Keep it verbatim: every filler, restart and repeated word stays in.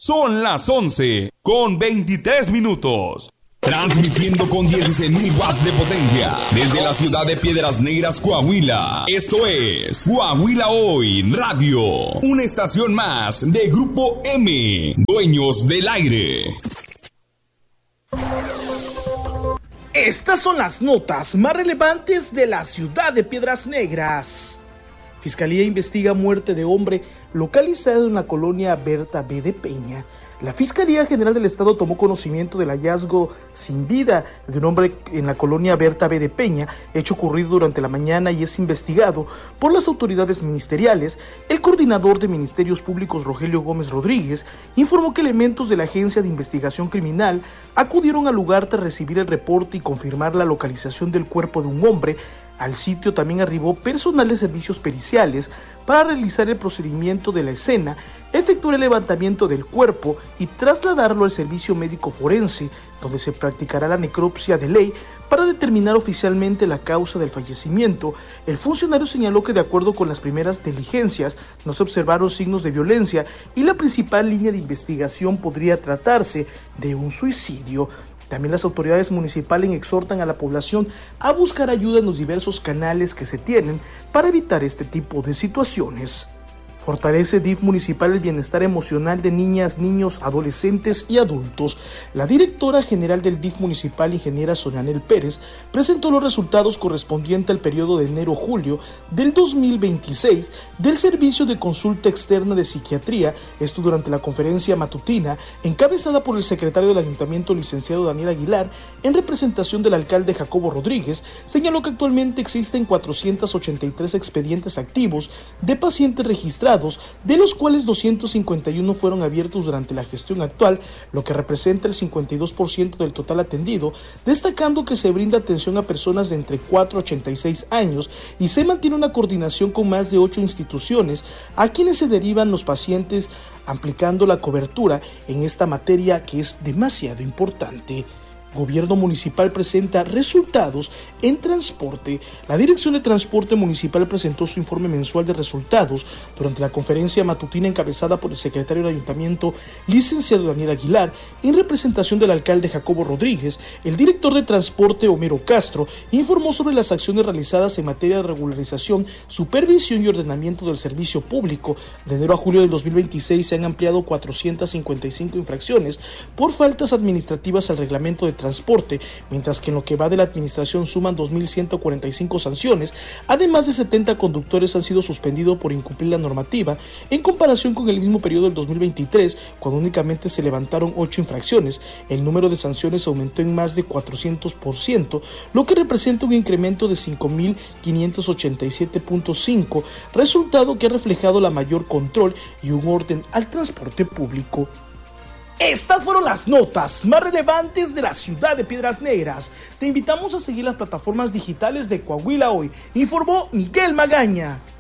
Son las once con veintitrés minutos. Transmitiendo con dieciséis mil watts de potencia desde la ciudad de Piedras Negras, Coahuila. Esto es Coahuila Hoy Radio, una estación más de Grupo M, dueños del aire. Estas son las notas más relevantes de la ciudad de Piedras Negras. Fiscalía investiga muerte de hombre localizado en la colonia Berta B. de Peña. La Fiscalía General del Estado tomó conocimiento del hallazgo sin vida de un hombre en la colonia Berta B. de Peña, hecho ocurrido durante la mañana y es investigado por las autoridades ministeriales. El coordinador de Ministerios Públicos, Rogelio Gómez Rodríguez, informó que elementos de la Agencia de Investigación Criminal acudieron al lugar tras recibir el reporte y confirmar la localización del cuerpo de un hombre. Al sitio también arribó personal de servicios periciales para realizar el procedimiento de la escena, efectuar el levantamiento del cuerpo y trasladarlo al servicio médico forense, donde se practicará la necropsia de ley para determinar oficialmente la causa del fallecimiento. El funcionario señaló que de acuerdo con las primeras diligencias no se observaron signos de violencia y la principal línea de investigación podría tratarse de un suicidio. También las autoridades municipales exhortan a la población a buscar ayuda en los diversos canales que se tienen para evitar este tipo de situaciones. Fortalece D I F municipal el bienestar emocional de niñas, niños, adolescentes y adultos. La directora general del D I F municipal, ingeniera Soñanel Pérez, presentó los resultados correspondientes al periodo de enero-julio del dos mil veintiséis del servicio de consulta externa de psiquiatría, esto durante la conferencia matutina encabezada por el secretario del ayuntamiento, licenciado Daniel Aguilar, en representación del alcalde Jacobo Rodríguez. Señaló que actualmente existen cuatrocientos ochenta y tres expedientes activos de pacientes registrados, de los cuales doscientos cincuenta y uno fueron abiertos durante la gestión actual, lo que representa el cincuenta y dos por ciento del total atendido, destacando que se brinda atención a personas de entre cuatro a ochenta y seis años y se mantiene una coordinación con más de ocho instituciones a quienes se derivan los pacientes, ampliando la cobertura en esta materia que es demasiado importante. Gobierno municipal presenta resultados en transporte. La Dirección de Transporte Municipal presentó su informe mensual de resultados durante la conferencia matutina encabezada por el secretario del Ayuntamiento, licenciado Daniel Aguilar, en representación del alcalde Jacobo Rodríguez. El director de Transporte, Homero Castro, informó sobre las acciones realizadas en materia de regularización, supervisión y ordenamiento del servicio público. De enero a julio del dos mil veintiséis se han ampliado cuatrocientas cincuenta y cinco infracciones por faltas administrativas al reglamento de transporte. transporte, mientras que en lo que va de la administración suman dos mil ciento cuarenta y cinco sanciones, además de setenta conductores han sido suspendidos por incumplir la normativa, en comparación con el mismo periodo del dos mil veintitrés, cuando únicamente se levantaron ocho infracciones. El número de sanciones aumentó en más de cuatrocientos por ciento, lo que representa un incremento de cinco mil quinientos ochenta y siete punto cinco, resultado que ha reflejado la mayor control y un orden al transporte público. Estas fueron las notas más relevantes de la ciudad de Piedras Negras. Te invitamos a seguir las plataformas digitales de Coahuila Hoy, informó Miguel Magaña.